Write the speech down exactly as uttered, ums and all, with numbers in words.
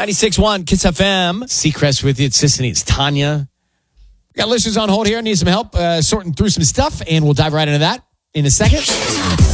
ninety-six point one Kiss F M. Seacrest with you. It's Sissany. It's Tanya. We got listeners on hold here. Need some help uh, sorting through some stuff, and we'll dive right into that in a second.